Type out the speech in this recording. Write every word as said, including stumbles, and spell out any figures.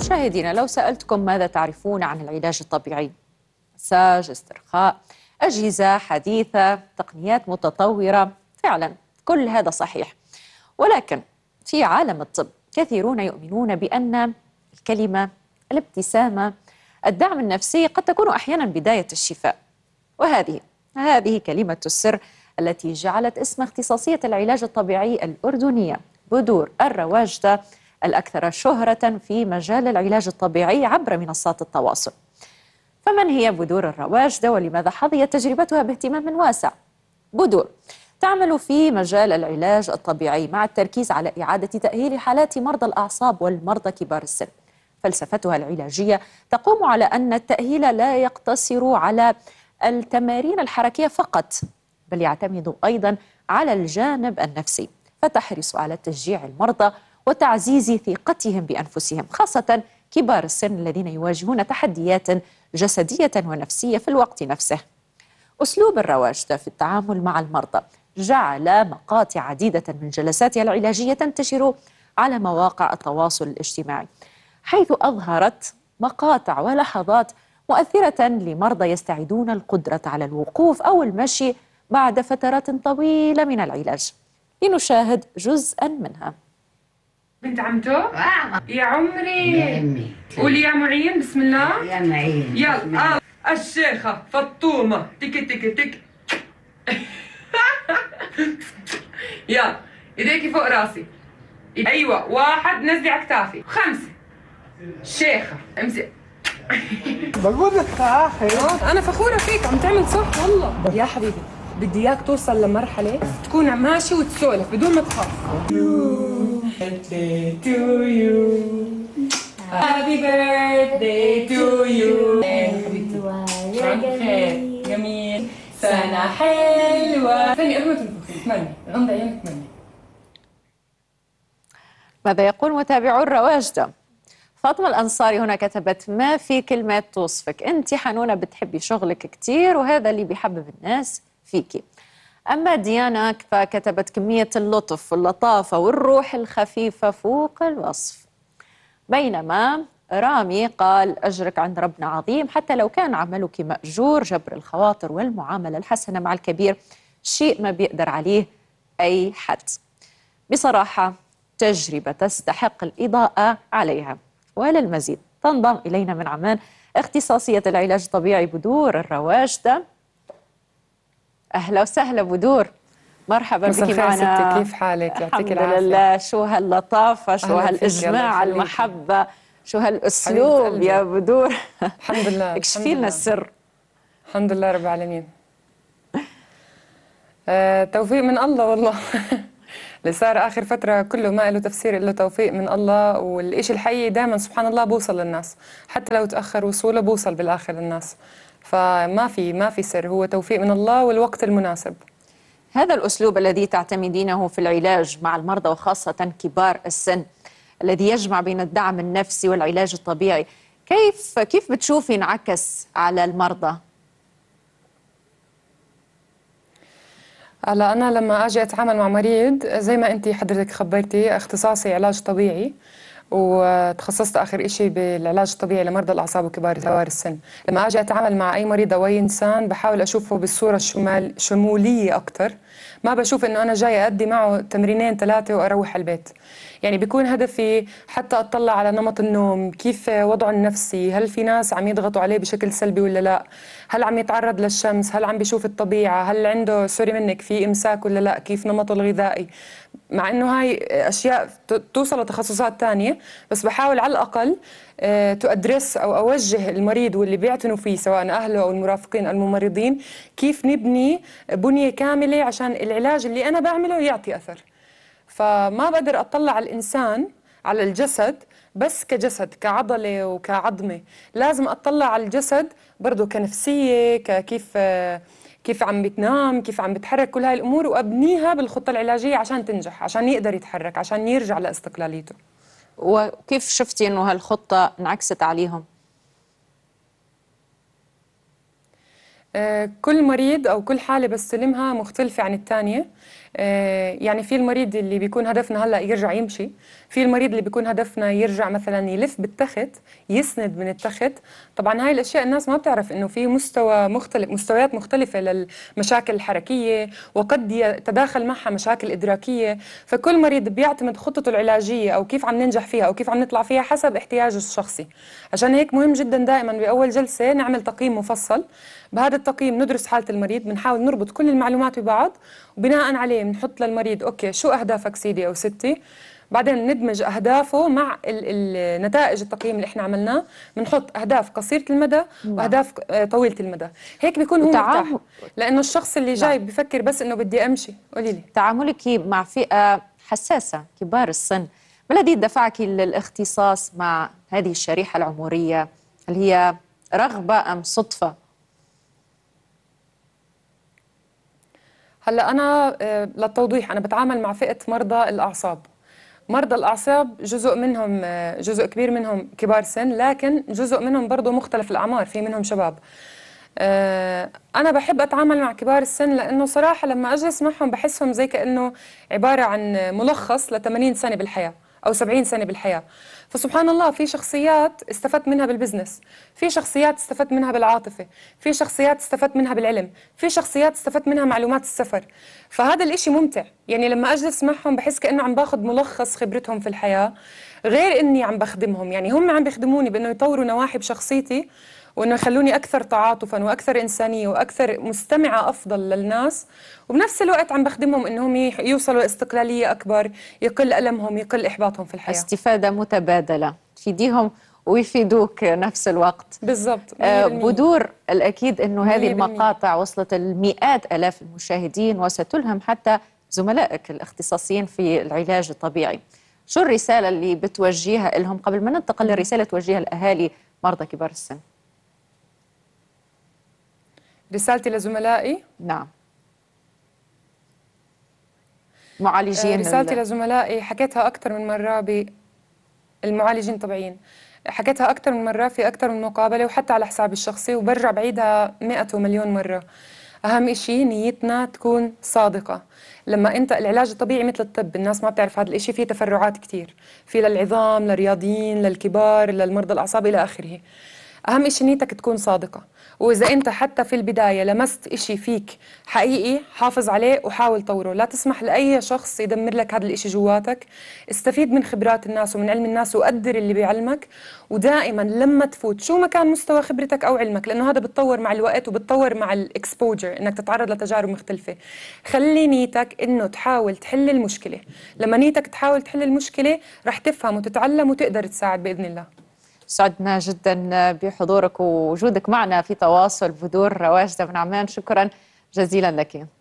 مشاهدينا، لو سألتكم ماذا تعرفون عن العلاج الطبيعي؟ مساج، استرخاء، أجهزة حديثة، تقنيات متطورة، فعلا كل هذا صحيح. ولكن في عالم الطب كثيرون يؤمنون بأن الكلمة، الابتسامة، الدعم النفسي قد تكون أحيانا بداية الشفاء. وهذه هذه كلمة السر التي جعلت اسم اختصاصية العلاج الطبيعي الأردنية بدور الرواجدة الأكثر شهرة في مجال العلاج الطبيعي عبر منصات التواصل. فمن هي بدور الرواجدة ولماذا حظيت تجربتها باهتمام واسع؟ بدور تعمل في مجال العلاج الطبيعي مع التركيز على إعادة تأهيل حالات مرضى الأعصاب والمرضى كبار السن. فلسفتها العلاجية تقوم على أن التأهيل لا يقتصر على التمارين الحركية فقط، بل يعتمد أيضا على الجانب النفسي، فتحرص على تشجيع المرضى وتعزيز ثقتهم بأنفسهم، خاصة كبار السن الذين يواجهون تحديات جسدية ونفسية في الوقت نفسه. أسلوب الرواجدة في التعامل مع المرضى جعل مقاطع عديدة من جلساتها العلاجية تنتشر على مواقع التواصل الاجتماعي، حيث أظهرت مقاطع ولحظات مؤثرة لمرضى يستعيدون القدرة على الوقوف أو المشي بعد فترات طويلة من العلاج. لنشاهد جزءا منها. بنت عمته؟ آه. يا عمري يا أمي قولي يا معين بسم الله. يا معين يلا آه. الشيخة فطومة تك تك تك يلا ايديكي فوق راسي. ايوه واحد نزلي على كتافي. خمسة شيخة امسك. بقول لك صاحي انا فخورة فيك، عم تعمل صح والله يا حبيبي. بدي اياك توصل لمرحلة تكون ماشي وتسولف بدون ما تخاف. Birthday to you. Happy birthday to you. حبيبتي جميل سنة حلوة. ثاني قبل ما تنفخي تمني غمضي عيونك تمني. ماذا يقول متابعو الرواجدة؟ فاطمة الأنصاري هنا كتبت: ما في كلمات توصفك، أنت حنونة بتحبي شغلك كتير وهذا اللي بيحبب الناس فيكي. أما ديانا فكتبت: كمية اللطف واللطافة والروح الخفيفة فوق الوصف. بينما رامي قال: أجرك عند ربنا عظيم، حتى لو كان عملك مأجور، جبر الخواطر والمعاملة الحسنة مع الكبير شيء ما بيقدر عليه أي حد. بصراحة تجربة تستحق الإضاءة عليها. وللمزيد تنضم إلينا من عمان اختصاصية العلاج الطبيعي بدور الرواجدة. أهلا وسهلا بدور، مرحبا بك معنا. كيف حالك؟ يعطيك العافية. الحمد لله. شو هاللطافة، شو هالإجماع، المحبة، شو هالأسلوب يا بدور. الحمد لله. اكشفي لنا السر. الحمد لله رب العالمين. آه، توفيق من الله والله. اللي صار آخر فترة كله ما له تفسير إلا توفيق من الله، والإشي الحقيقي دائما سبحان الله بوصل للناس، حتى لو تأخر وصوله بوصل بالآخر للناس. فما في ما في سر، هو توفيق من الله والوقت المناسب. هذا الأسلوب الذي تعتمدينه في العلاج مع المرضى وخاصة كبار السن، الذي يجمع بين الدعم النفسي والعلاج الطبيعي، كيف كيف بتشوفي انعكس على المرضى؟ هلا أنا لما أجي أتعامل مع مريض زي ما أنت حضرتك خبرتي، اختصاصي علاج طبيعي وتخصصت آخر إشي بالعلاج الطبيعي لمرضى الأعصاب وكبار السن. لما أجي أتعامل مع أي مريض أو أي إنسان بحاول أشوفه بالصورة الشمال شمولية أكتر، ما بشوف إنه أنا جاي أدي معه تمرينين ثلاثة وأروح البيت. يعني بيكون هدفي حتى أطلع على نمط النوم، كيف وضعه النفسي، هل في ناس عم يضغطوا عليه بشكل سلبي ولا لا، هل عم يتعرض للشمس، هل عم بيشوف الطبيعة، هل عنده سوري منك في إمساك ولا لا، كيف نمطه الغذائي. مع إنه هاي أشياء توصل لتخصصات تانية، بس بحاول على الأقل تؤدرس أو أوجه المريض واللي بيعتنوا فيه سواء أهله أو المرافقين الممرضين كيف نبني بنية كاملة عشان العلاج اللي أنا بعمله يعطي أثر. فما بقدر أطلع على الإنسان على الجسد بس كجسد كعضلة وكعظمة، لازم أطلع على الجسد برضو كنفسية، كيف كيف عم بتنام، كيف عم بتحرك، كل هاي الأمور وأبنيها بالخطة العلاجية عشان تنجح، عشان يقدر يتحرك، عشان يرجع لاستقلاليته. وكيف شفتي إنه هالخطة انعكست عليهم؟ كل مريض أو كل حالة بستلمها مختلفة عن الثانية. آه، يعني في المريض اللي بيكون هدفنا هلا يرجع يمشي، في المريض اللي بيكون هدفنا يرجع مثلا يلف بالتخت، يسند من التخت. طبعا هاي الاشياء الناس ما بتعرف انه في مستوى مختلف، مستويات مختلفه للمشاكل الحركيه، وقد يتداخل معها مشاكل ادراكيه. فكل مريض بيعتمد خطته العلاجيه او كيف عم ننجح فيها او كيف عم نطلع فيها حسب احتياجه الشخصي. عشان هيك مهم جدا دائما باول جلسه نعمل تقييم مفصل. بهذا التقييم ندرس حاله المريض، بنحاول نربط كل المعلومات ببعض، وبناء عليه بنحط للمريض اوكي شو اهدافك سيدي او ستي. بعدين ندمج اهدافه مع النتائج التقييم اللي احنا عملناه، بنحط اهداف قصيره المدى واهداف آه، طويله المدى. هيك بيكون هو مرتاح، وتعامل لانه الشخص اللي جاي نعم. بفكر بس انه بدي امشي. قولي لي. تعاملك مع فئة حساسة كبار السن، ما الذي دفعك للاختصاص مع هذه الشريحة العمرية؟ هل هي رغبة أم صدفة؟ هلا انا آه، للتوضيح انا بتعامل مع فئه مرضى الاعصاب. مرضى الأعصاب جزء منهم آه، جزء كبير منهم كبار سن، لكن جزء منهم برضه مختلف الأعمار، في منهم شباب. آه، أنا بحب أتعامل مع كبار السن لأنه صراحة لما أجلس معهم بحسهم زي كأنه عبارة عن ملخص ل ثمانين سنة بالحياة أو سبعين سنة بالحياة. فسبحان الله في شخصيات استفدت منها بالبزنس، في شخصيات استفدت منها بالعاطفة، في شخصيات استفدت منها بالعلم، في شخصيات استفدت منها معلومات السفر. فهذا الإشي ممتع، يعني لما أجلس معهم بحس كأنه عم باخذ ملخص خبرتهم في الحياة، غير إني عم بخدمهم. يعني هم عم بيخدموني بإنه يطوروا نواحي بشخصيتي، وإنه يخلوني أكثر تعاطفاً وأكثر إنسانية وأكثر مستمعة أفضل للناس. وبنفس الوقت عم بخدمهم إنهم يح- يوصلوا لاستقلالية أكبر، يقل ألمهم، يقل إحباطهم في الحياة. استفادة متبادلة، تفيديهم ويفيدوك نفس الوقت. بالضبط آه، مية بالمية. بدور الأكيد أنه هذه مية بالمية. المقاطع وصلت المئات ألاف المشاهدين وستلهم حتى زملائك الاختصاصيين في العلاج الطبيعي. شو الرسالة اللي بتوجهها لهم قبل ما ننتقل للرسالة توجهها لأهالي مرضى كبار السن؟ رسالتي لزملائي، نعم، آه، معالجين رسالتي ال... لزملائي حكيتها أكثر من مرة، بالمعالجين الطبيعيين حكيتها أكثر من مرة في أكثر من مقابلة وحتى على حسابي الشخصي، وبرجع بعيدها مئة ومليون مرة. أهم إشي نيتنا تكون صادقة. لما أنت العلاج الطبيعي مثل الطب، الناس ما بتعرف هذا الإشي، فيه تفرعات كتير، في للعظام، للرياضيين، للكبار، للمرضى الأعصاب إلى آخره. أهم إشي نيتك تكون صادقة. وإذا أنت حتى في البداية لمست إشي فيك حقيقي، حافظ عليه وحاول طوره. لا تسمح لأي شخص يدمر لك هذا الإشي جواتك. استفيد من خبرات الناس ومن علم الناس وقدر اللي بيعلمك. ودائما لما تفوت شو ما كان مستوى خبرتك أو علمك، لأنه هذا بتطور مع الوقت وبتطور مع الإكسبوجر، إنك تتعرض لتجارب مختلفة. خلي نيتك إنه تحاول تحل المشكلة. لما نيتك تحاول تحل المشكلة رح تفهم وتتعلم وتقدر تساعد بإذن الله. سعدنا جدا بحضورك ووجودك معنا في تواصل بدور واجدة من عمان. شكرا جزيلا لك.